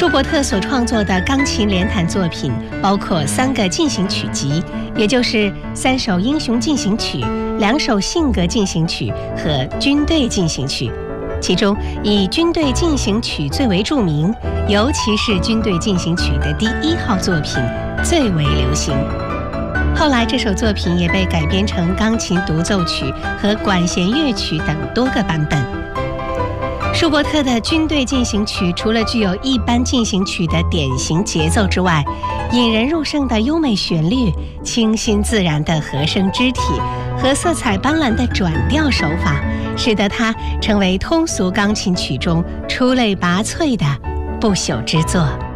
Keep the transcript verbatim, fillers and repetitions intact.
舒伯特所创作的钢琴连弹作品包括三个进行曲集，也就是三首英雄进行曲、两首性格进行曲和军队进行曲。其中以军队进行曲最为著名，尤其是军队进行曲的第一号作品最为流行。后来这首作品也被改编成钢琴独奏曲和管弦乐曲等多个版本。舒伯特的军队进行曲除了具有一般进行曲的典型节奏之外，引人入胜的优美旋律、清新自然的和声肢体和色彩斑斓的转调手法，使得它成为通俗钢琴曲中出类拔萃的不朽之作。